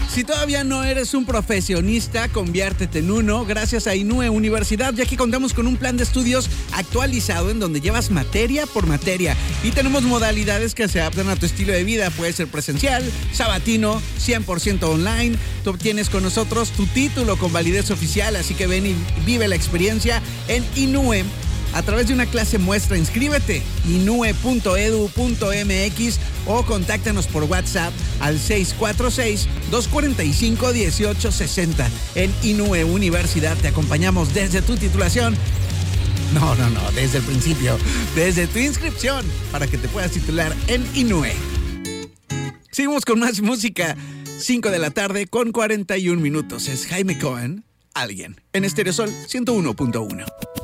Si todavía no eres un profesionista, conviértete en uno gracias a Inúe Universidad, ya que contamos con un plan de estudios actualizado en donde llevas materia por materia y tenemos modalidades que se adaptan a tu estilo de vida. Puede ser presencial, sabatino, 100% online. Tú obtienes con nosotros tu título con validez oficial, así que ven y vive la experiencia en Inúe a través de una clase muestra. Inscríbete inue.edu.mx o contáctanos por WhatsApp al 646-245-1860. En Inúe Universidad te acompañamos desde tu titulación. No, desde el principio, desde tu inscripción para que te puedas titular en Inúe. Seguimos con más música. 5 de la tarde con 41 minutos. Es Jaime Cohen, Alguien, en Estereosol 101.1.